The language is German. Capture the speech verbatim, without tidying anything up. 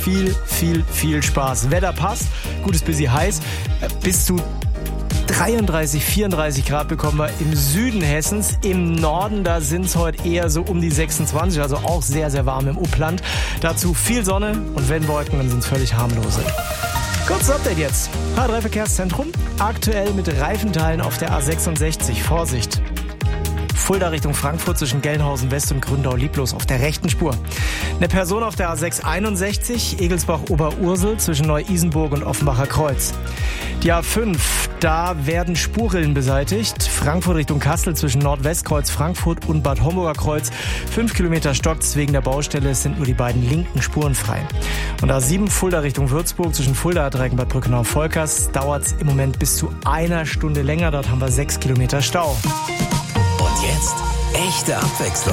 viel, viel, viel Spaß. Wetter passt, gut ist busy heiß, bis zu dreiunddreißig, vierunddreißig Grad bekommen wir im Süden Hessens. Im Norden, da sind es heute eher so um die sechsundzwanzig, also auch sehr, sehr warm im Upland. Dazu viel Sonne und wenn Wolken, dann sind es völlig harmlose. Kurzes Update jetzt. H drei Verkehrszentrum, aktuell mit Reifenteilen auf der A sechsundsechzig. Vorsicht! Fulda Richtung Frankfurt zwischen Gelnhausen West und Gründau-Lieblos auf der rechten Spur. Eine Person auf der A sechshunderteinundsechzig, Egelsbach-Oberursel zwischen Neu-Isenburg und Offenbacher Kreuz. Die A fünf, da werden Spurrillen beseitigt. Frankfurt Richtung Kassel zwischen Nordwestkreuz Frankfurt und Bad Homburger Kreuz. Fünf Kilometer stockt's wegen der Baustelle, es sind nur die beiden linken Spuren frei. Und A sieben, Fulda Richtung Würzburg zwischen Fulda, Dreieck, Bad Brückenau-Volkers, dauert's im Moment bis zu einer Stunde länger. Dort haben wir sechs Kilometer Stau. Und jetzt echte Abwechslung.